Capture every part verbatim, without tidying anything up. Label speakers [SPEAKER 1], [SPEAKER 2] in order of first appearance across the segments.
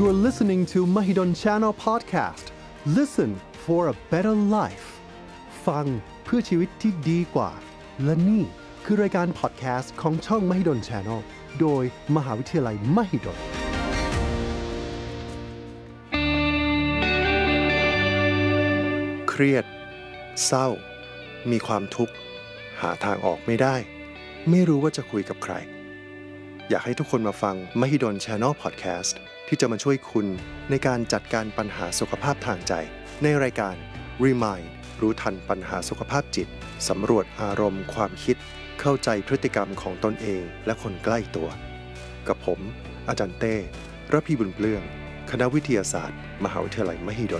[SPEAKER 1] are listening to Mahidol Channel Podcast. Listen for a better life. ฟังเพื่อชีวิตที่ดีกว่าและนี่คือรายการพอดแคสต์ของช่อง Mahidol Channel โดยมหาวิทยาลัย Mahidolเครียดเศร้ามีความทุกข์หาทางออกไม่ได้ไม่รู้ว่าจะคุยกับใครอยากให้ทุกคนมาฟัง Mahidol Channel Podcast ที่จะมาช่วยคุณในการจัดการปัญหาสุขภาพทางใจในรายการ Remind รู้ทันปัญหาสุขภาพจิตสำรวจอารมณ์ความคิดเข้าใจพฤติกรรมของตนเองและคนใกล้ตัวกับผมอาจารย์เต้ระพีบุญเปลื้องคณะวิทยาศาสตร์มหาวิทยาลัย Mahidol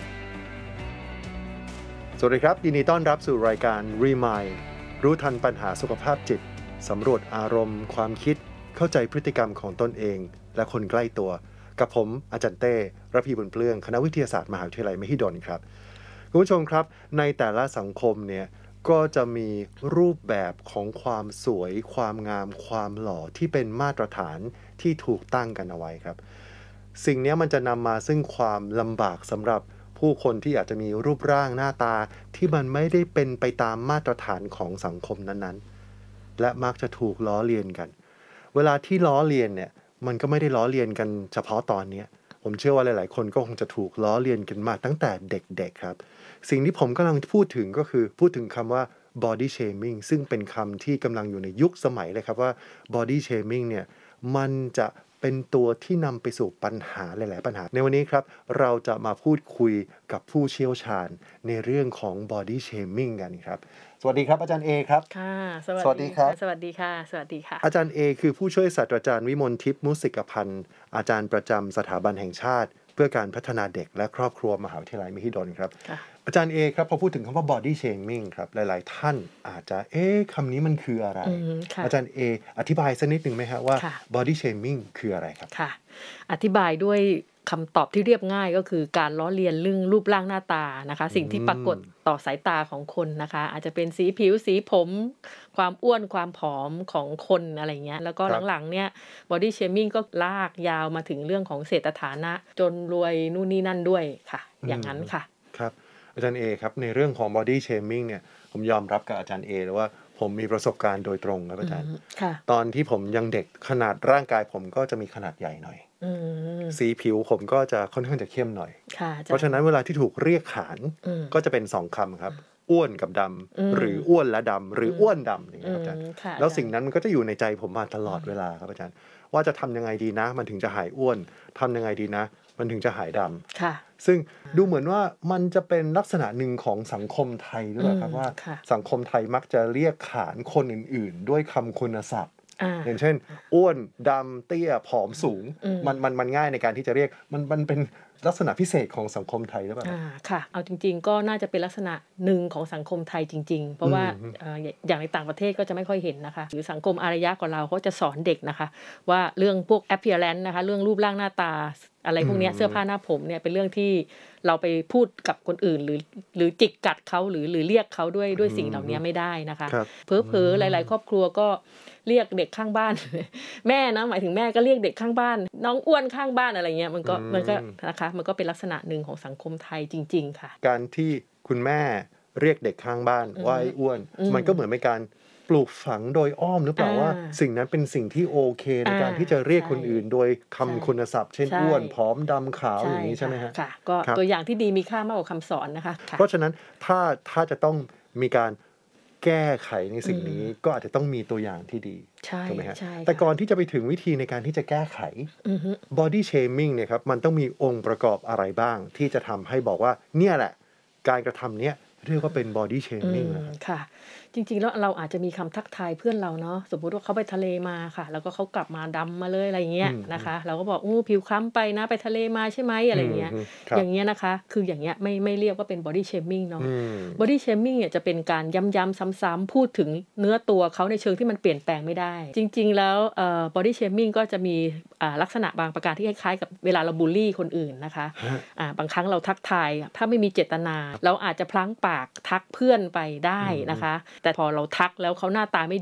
[SPEAKER 1] สวัสดีครับยินดีต้อนรับสู่รายการ Remind รู้ทันปัญหาสุขภาพจิตสำรวจอารมณ์ความคิดเข้าใจพฤติกรรมของตนเองและคนใกล้ตัวกับผมอาจารย์เต้ระพีบุญเปลื้องคณะวิทยาศาสตร์มหาวิทยาลัย Mahidol ครับคุณผู้ชมครับในแต่ละสังคมเนี่ยก็จะมีรูปแบบของความสวยความงามความหล่อที่เป็นมาตรฐานที่ถูกตั้งกันเอาไว้ครับสิ่งนี้มันจะนำมาซึ่งความลำบากสำหรับผู้คนที่อาจจะมีรูปร่างหน้าตาที่มันไม่ได้เป็นไปตามมาตรฐานของสังคมนั้นๆและมักจะถูกล้อเลียนกันเวลาที่ล้อเลียนเนี่ยมันก็ไม่ได้ล้อเลียนกันเฉพาะตอนนี้ผมเชื่อว่าหลายๆคนก็คงจะถูกล้อเลียนกันมาตั้งแต่เด็กๆครับสิ่งที่ผมกำลังพูดถึงก็คือพูดถึงคำว่า body shaming ซึ่งเป็นคำที่กำลังอยู่ในยุคสมัยเลยครับว่า body shaming เนี่ยมันจะเป็นตัวที่นำไปสู่ปัญหาหลายๆปัญหาในวันนี้ครับเราจะมาพูดคุยกับผู้เชี่ยวชาญในเรื่องของ body shaming กันครับสวัสดีครับอาจารย์เอครับ
[SPEAKER 2] ค่ะสวัสดีครับสวัสดีค่ะสวัสดีค่ะ
[SPEAKER 1] อาจารย์เอคือผู้ช่วยศาสตราจารย์วิมลทิพย์มุสิกพันธ์อาจารย์ประจำสถาบันแห่งชาติเพื่อการพัฒนาเด็กและครอบครัวมหาวิทยาลัย Mahidol ครับอาจารย์เอครับพอพูดถึงคำว่า body shaming ครับหลายๆท่านอาจจะเอ๊ะคำนี้มันคืออะไรอาจารย์เออธิบายสักนิดนึงไหมครับว่า body shaming คืออะไรครับ
[SPEAKER 2] ค่ะอธิบายด้วยคำตอบที่เรียบง่ายก็คือการล้อเลียนเรื่องรูปร่างหน้าตานะคะสิ่งที่ปรากฏต่อสายตาของคนนะคะอาจจะเป็นสีผิวสีผมความอ้วนความผอมของคนอะไรเงี้ยแล้วก็หลังๆเนี่ย body shaming ก็ลากยาวมาถึงเรื่องของเศรษฐฐานะจนรวยนู่นนี่นั่นด้วยค่ะอย่างนั้นค่ะ
[SPEAKER 1] ครับอาจารย์เอครับในเรื่องของ body shaming เนี่ยผมยอมรับกับอาจารย์เอเลยว่าผมมีประสบการณ์โดยตรงครับอาจารย์ตอนที่ผมยังเด็กขนาดร่างกายผมก็จะมีขนาดใหญ่หน่อยสีผิวผมก็จะค่อนข้างจะเข้มหน่อยเพราะฉะนั้นเวลาที่ถูกเรียกขานก็จะเป็นสองคำครับอ้วนกับดำหรืออ้วนและดำหรืออ้วนดำอย่างเงี้ยครับอาจารย์แล้วสิ่งนั้นมันก็จะอยู่ในใจผมมาตลอดเวลาครับอาจารย์ว่าจะทำยังไงดีนะมันถึงจะหายอ้วนทำยังไงดีนะมันถึงจะหายดำซึ่งดูเหมือนว่ามันจะเป็นลักษณะหนึ่งของสังคมไทยด้วยครับว่าสังคมไทยมักจะเรียกขานคนอื่นๆด้วยคำคุณศัพท์อย่างเช่นอ้วนดำเตี้ยผอมสูงมันมันมันง่ายในการที่จะเรียกมันมันเป็นลักษณะพิเศษของสังคมไทยหรือเปล่า
[SPEAKER 2] อ่าค่ะเอาจริงๆก็น่าจะเป็นลักษณะหนึ่งของสังคมไทยจริงๆเพราะว่าอย่างในต่างประเทศก็จะไม่ค่อยเห็นนะคะหรือสังคมอารยะของเราเขาจะสอนเด็กนะคะว่าเรื่องพวก appearance นะคะเรื่องรูปร่างหน้าตาอะไรพวกนี้เสื้อผ้าหน้าผมเนี่ยเป็นเรื่องที่เราไปพูดกับคนอื่นหรือหรือจิกกัดเขาหรือหรือเรียกเขาด้วยด้วยสิ่งเหล่านี้ไม่ได้นะคะเผลอๆหลายๆครอบครัวก็เรียกเด็กข้างบ้านแม่นะหมายถึงแม่ก็เรียกเด็กข้างบ้านน้องอ้วนข้างบ้านอะไรเงี้ยมันก็มันก็นะคะมันก็เป็นลักษณะหนึ่งของสังคมไทยจริงๆค่ะ
[SPEAKER 1] การที่คุณแม่เรียกเด็กข้างบ้านว่าไอ้อ้วนมันก็เหมือนเป็นการปลูกฝังโดยอ้อมหรือเปล่าว่าสิ่งนั้นเป็นสิ่งที่โอเคในการที่จะเรียกคนอื่นโดยคำคุณศัพท์เช่นอ้วนผอมดำขาวอย่างนี้ใช่ไหมฮะ
[SPEAKER 2] ค่ะก็ตัวอย่างที่ดีมีค่ามากกว่าคำสอนนะคะ
[SPEAKER 1] เพราะฉะนั้นถ้าถ้าจะต้องมีการแก้ไขในสิ่งนี้ก็อาจจะต้องมีตัวอย่างที่ดีถูกไหมฮะแต่ก่อนที่จะไปถึงวิธีในการที่จะแก้ไข body shaming เนี่ยครับมันต้องมีองค์ประกอบอะไรบ้างที่จะทำให้บอกว่าเนี่ยแหละการกระทำเนี้ยเรียกว่าเป็น body shaming นะครับ
[SPEAKER 2] ค่ะจริงๆแล้วเราอาจจะมีคำทักทายเพื่อนเราเนาะสมมุติว่าเขาไปทะเลมาค่ะแล้วก็เขากลับมาดำมาเลยอะไรเงี้ยนะคะเราก็บอกอู้ผิวคล้ำไปนะไปทะเลมาใช่ไหมอะไรเงี้ยอย่างเงี้ยนะคะคืออย่างเงี้ยไม่ไม่เรียกว่าเป็น body shaming เนาะ body shaming เนี่ยจะเป็นการย้ำๆซ้ำๆพูดถึงเนื้อตัวเขาในเชิงที่มันเปลี่ยนแปลงไม่ได้จริงๆแล้วเอ่อ body shaming ก็จะมีอ่าลักษณะบางประการที่คล้ายๆกับเวลาเราบูลลี่คนอื่นนะคะอ่าบางครั้งเราทักทายถ้าไม่มีเจตนาเราอาจจะพลั้งปากทักเพื่อนไปได้นะคะแต่พอเราทักแล้วเขาหน้าตาไม่